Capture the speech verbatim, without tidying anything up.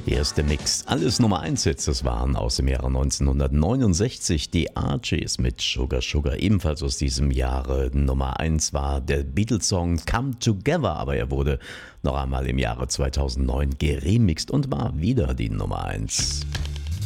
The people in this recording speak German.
Der erste Mix. Alles Nummer eins Hits, das waren aus dem Jahre neunzehnhundertneunundsechzig die Archies mit Sugar Sugar. Ebenfalls aus diesem Jahre Nummer eins war der Beatles-Song Come Together, aber er wurde noch einmal im Jahre zweitausendneun geremixed und war wieder die Nummer eins.